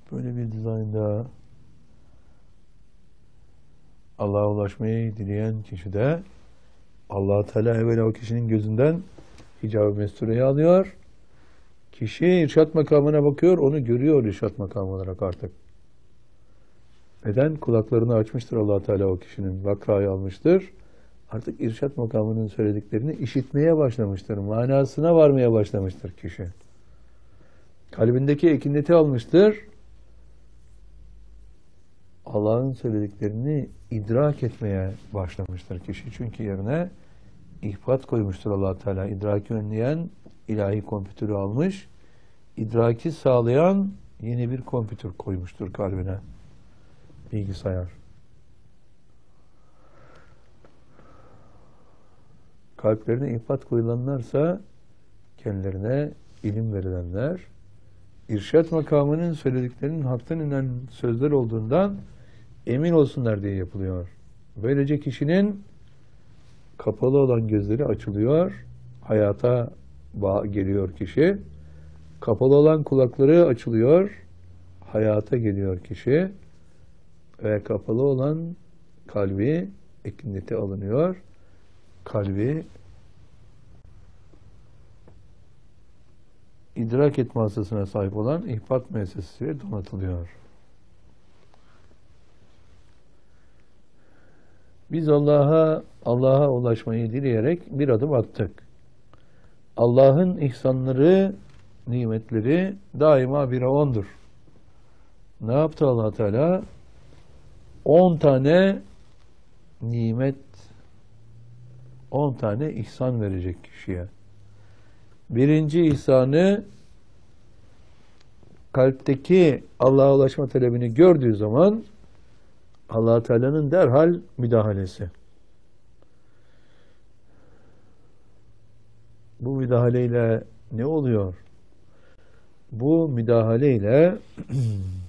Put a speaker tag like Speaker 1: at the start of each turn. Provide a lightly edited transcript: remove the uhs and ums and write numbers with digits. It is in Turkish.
Speaker 1: Böyle bir dizaynda Allah'a ulaşmayı dileyen kişi de Allah-u Teala evvela o kişinin gözünden hicab-ı mestureyi alıyor. Kişi irşat makamına bakıyor, onu görüyor irşat makamı olarak artık. Neden? Kulaklarını açmıştır Allah Teala o kişinin, vakrayı almıştır. Artık irşat makamının söylediklerini işitmeye başlamıştır. Manasına varmaya başlamıştır kişi. Kalbindeki ekineti almıştır. Allah'ın söylediklerini idrak etmeye başlamıştır kişi. Çünkü yerine ihbat koymuştur Allah Teala. İdraki önleyen ilahi kompütürü almış. İdraki sağlayan yeni bir kompütür koymuştur kalbine. Bilgisayar. Kalplerine ihbat koyulanlarsa kendilerine ilim verilenler, irşat makamının söylediklerinin haktan inen sözler olduğundan emin olsunlar diye yapılıyor. Böylece kişinin kapalı olan gözleri açılıyor, hayata geliyor kişi. Kapalı olan kulakları açılıyor, hayata geliyor kişi. Ve kapalı olan kalbi ekineti alınıyor. Kalbi idrak etme hastasına sahip olan ihbat müessesesiyle donatılıyor. Biz Allah'a ulaşmayı dileyerek bir adım attık. Allah'ın ihsanları, nimetleri daima bire ondur. Ne yaptı Allah Teala? 10 tane nimet, 10 tane ihsan verecek kişiye. Birinci ihsanı, kalpteki Allah'a ulaşma talebini gördüğü zaman Allah Teala'nın derhal müdahalesi. Bu müdahaleyle ne oluyor? Bu müdahaleyle